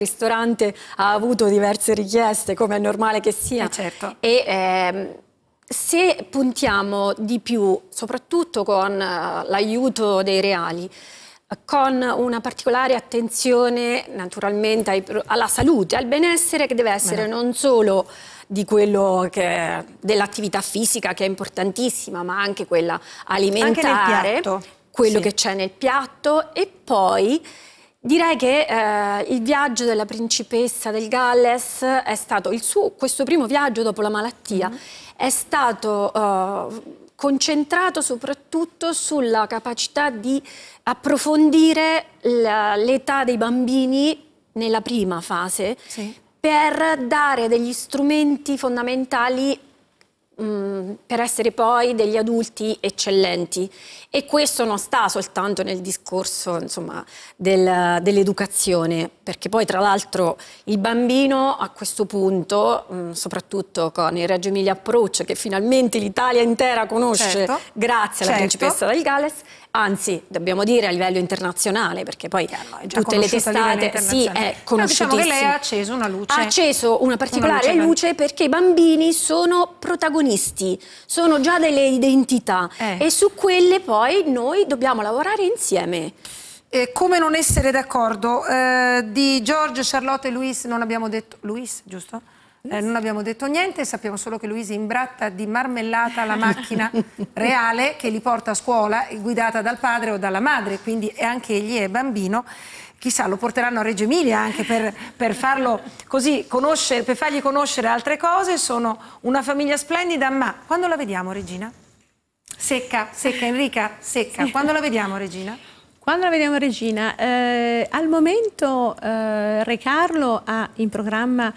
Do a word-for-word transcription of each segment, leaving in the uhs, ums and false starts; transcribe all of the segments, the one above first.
Il ristorante ha avuto diverse richieste, come è normale che sia. Eh certo. E ehm, se puntiamo di più, soprattutto con uh, l'aiuto dei reali, con una particolare attenzione naturalmente ai, alla salute, al benessere, che deve essere no. non solo di quello che dell'attività fisica, che è importantissima, ma anche quella alimentare, anche quello sì. che c'è nel piatto. E poi direi che eh, il viaggio della principessa del Galles è stato il suo, questo primo viaggio dopo la malattia, mm-hmm. è stato uh, concentrato soprattutto sulla capacità di approfondire l'età dei bambini nella prima fase, sì. per dare degli strumenti fondamentali mh, per essere poi degli adulti eccellenti. E questo non sta soltanto nel discorso, insomma, del, dell'educazione, perché poi tra l'altro il bambino a questo punto, mh, soprattutto con il Reggio Emilia Approach, che finalmente l'Italia intera conosce, certo. grazie alla certo. principessa del Galles, anzi dobbiamo dire a livello internazionale, perché poi no, tutte le testate sì, è conosciutissimo. Diciamo che lei ha acceso una luce. Ha acceso una particolare una luce, luce perché i bambini sono protagonisti, sono già delle identità eh. e su quelle poi Poi noi dobbiamo lavorare insieme. Eh, come non essere d'accordo? Eh, di George, Charlotte e Louise non abbiamo detto... Louise, giusto? Eh, non abbiamo detto niente, sappiamo solo che Louise imbratta di marmellata la macchina reale che li porta a scuola, guidata dal padre o dalla madre, quindi anche egli è bambino. Chissà, lo porteranno a Reggio Emilia anche per, per farlo così, conoscere, per fargli conoscere altre cose. Sono una famiglia splendida, ma quando la vediamo, Regina? Secca, secca, Enrica, secca. Quando la vediamo, Regina? Quando la vediamo, Regina? Eh, al momento eh, Re Carlo ha in programma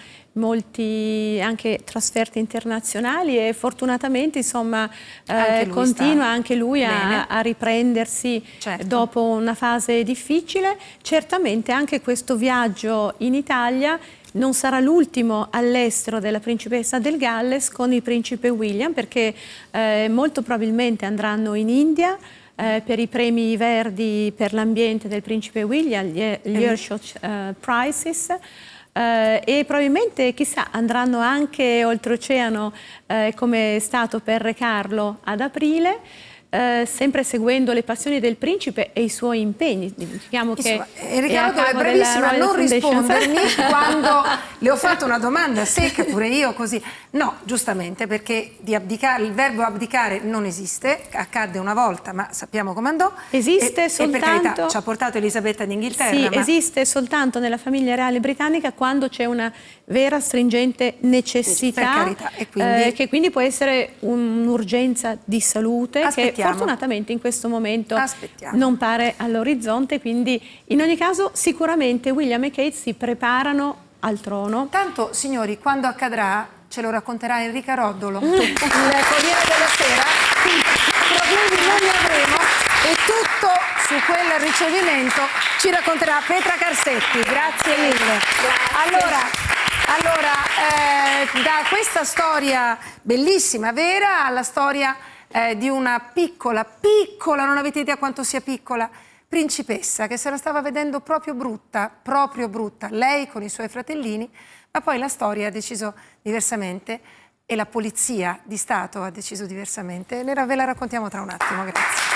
molti anche trasferte internazionali e fortunatamente insomma eh, anche continua anche lui a, a riprendersi certo. dopo una fase difficile. Certamente anche questo viaggio in Italia non sarà l'ultimo all'estero della principessa del Galles con il principe William, perché eh, molto probabilmente andranno in India eh, per i premi verdi per l'ambiente del principe William, gli, gli Earthshot uh, Prizes, eh, e probabilmente, chissà, andranno anche oltreoceano eh, come è stato per Re Carlo ad aprile. Eh, sempre seguendo le passioni del principe e i suoi impegni. Diciamo che Riccardo è bravissima a non rispondermi quando le ho fatto una domanda secca, pure io così. No, giustamente, perché di abdicare, il verbo abdicare non esiste, accadde una volta, ma sappiamo come andò. Esiste e, soltanto... E per carità, ci ha portato Elisabetta d'Inghilterra. Sì, ma... esiste soltanto nella famiglia reale britannica quando c'è una vera stringente necessità, per carità. E quindi... Eh, che quindi può essere un'urgenza di salute. Aspettiamo. Che fortunatamente in questo momento Aspettiamo. non pare all'orizzonte, quindi in ogni caso sicuramente William e Kate si preparano al trono. Tanto, signori, quando accadrà ce lo racconterà Enrica Roddolo, mm. il Corriere della Sera, problemi non ne avremo e tutto su quel ricevimento ci racconterà Petra Carsetti. Grazie mille. Grazie. Allora, allora eh, da questa storia bellissima, vera, alla storia Eh, di una piccola, piccola, non avete idea quanto sia piccola, principessa che se la stava vedendo proprio brutta, proprio brutta, lei con i suoi fratellini, ma poi la storia ha deciso diversamente e la polizia di Stato ha deciso diversamente. Ve la raccontiamo tra un attimo, grazie.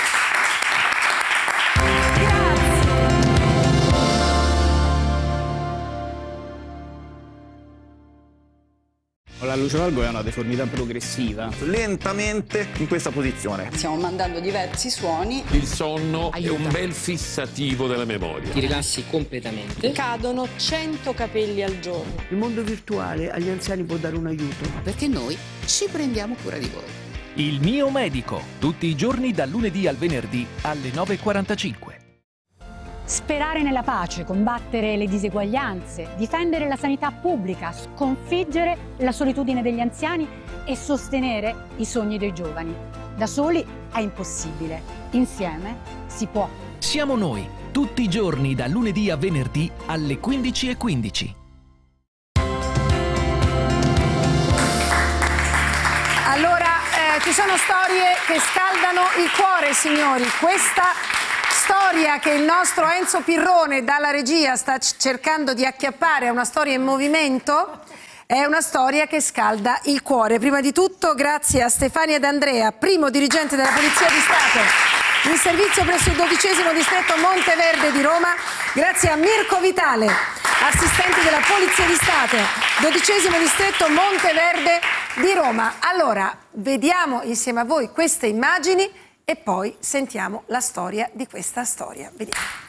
La luce valgo è una deformità progressiva. Lentamente in questa posizione. Stiamo mandando diversi suoni. Il sonno Aiuta. è un bel fissativo della memoria. Ti rilassi completamente. Cadono cento capelli al giorno. Il mondo virtuale agli anziani può dare un aiuto. Perché noi ci prendiamo cura di voi. Il mio medico, tutti i giorni dal lunedì al venerdì alle nove e quarantacinque. Sperare nella pace, combattere le diseguaglianze, difendere la sanità pubblica, sconfiggere la solitudine degli anziani e sostenere i sogni dei giovani. Da soli è impossibile, insieme si può. Siamo noi, tutti i giorni da lunedì a venerdì alle quindici e quindici. Allora, eh, ci sono storie che scaldano il cuore, signori. Questa storia che il nostro Enzo Pirrone dalla regia sta cercando di acchiappare è una storia in movimento, è una storia che scalda il cuore. Prima di tutto grazie a Stefania D'Andrea, primo dirigente della Polizia di Stato in servizio presso il dodicesimo distretto Monteverde di Roma, grazie a Mirko Vitale, assistente della Polizia di Stato, dodicesimo distretto Monteverde di Roma. Allora, vediamo insieme a voi queste immagini e poi sentiamo la storia di questa storia. Vediamo.